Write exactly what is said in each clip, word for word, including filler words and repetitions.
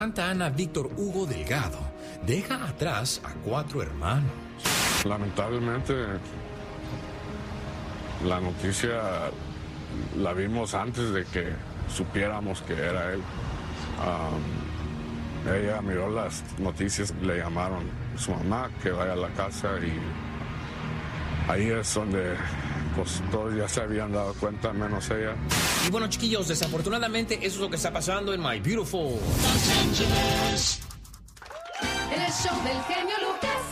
Santa Ana Víctor Hugo Delgado deja atrás a cuatro hermanos. Lamentablemente, la noticia la vimos antes de que supiéramos que era él. Um, ella miró las noticias, le llamaron a su mamá que vaya a la casa y ahí es donde pues todos ya se habían dado cuenta, menos ella. Y bueno, chiquillos, desafortunadamente eso es lo que está pasando en My Beautiful Los Ángeles. En el show del genio Lucas.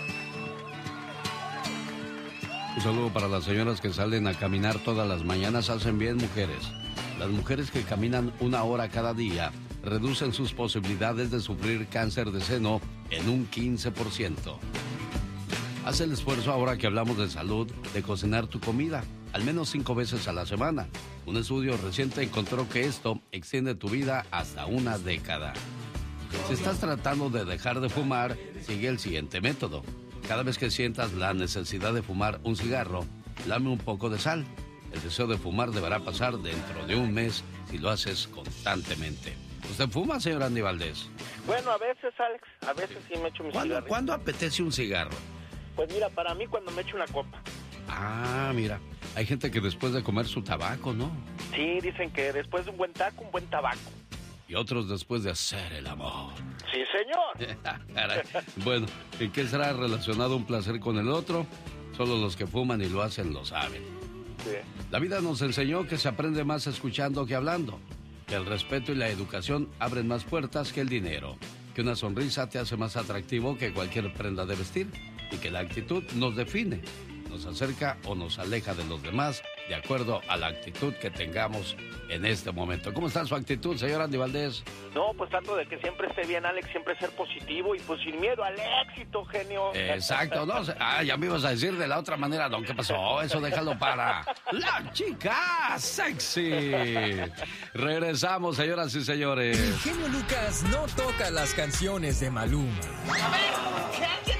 Un saludo para las señoras que salen a caminar todas las mañanas. Hacen bien, mujeres. Las mujeres que caminan una hora cada día reducen sus posibilidades de sufrir cáncer de seno en un quince por ciento. Haz el esfuerzo, ahora que hablamos de salud, de cocinar tu comida, al menos cinco veces a la semana. Un estudio reciente encontró que esto extiende tu vida hasta una década. Si estás tratando de dejar de fumar, sigue el siguiente método. Cada vez que sientas la necesidad de fumar un cigarro, lame un poco de sal. El deseo de fumar deberá pasar dentro de un mes si lo haces constantemente. ¿Usted fuma, señor Andy Valdés? Bueno, a veces, Alex, a veces sí me echo mi cigarro. ¿Cuándo apetece un cigarro? Pues mira, para mí cuando me echo una copa. Ah, mira, hay gente que después de comer su tabaco, ¿no? Sí, dicen que después de un buen taco, un buen tabaco. Y otros después de hacer el amor. Sí, señor. Caray. Bueno, ¿en qué será relacionado un placer con el otro? Solo los que fuman y lo hacen lo saben. Sí. La vida nos enseñó que se aprende más escuchando que hablando, que el respeto y la educación abren más puertas que el dinero, que una sonrisa te hace más atractivo que cualquier prenda de vestir y que la actitud nos define, nos acerca o nos aleja de los demás de acuerdo a la actitud que tengamos en este momento. ¿Cómo está su actitud, señor Andy Valdés? No, pues trato de que siempre esté bien, Alex, siempre ser positivo y pues sin miedo al éxito, genio. Exacto, no, ah, ya me ibas a decir de la otra manera, don, ¿qué pasó? Eso déjalo para la chica sexy. Regresamos, señoras y señores. El genio Lucas no toca las canciones de Maluma. A ver, que alguien